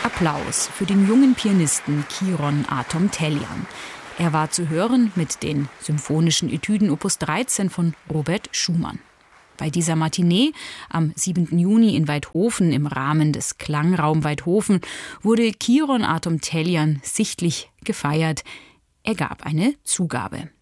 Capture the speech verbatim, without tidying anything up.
Applaus für den jungen Pianisten Kiron Atom-Tellian. Er war zu hören mit den symphonischen Etüden Opus dreizehn von Robert Schumann. Bei dieser Matinee am siebenten Juni in Waidhofen im Rahmen des Klangraum Waidhofen wurde Kiron Atom-Tellian sichtlich gefeiert. Er gab eine Zugabe.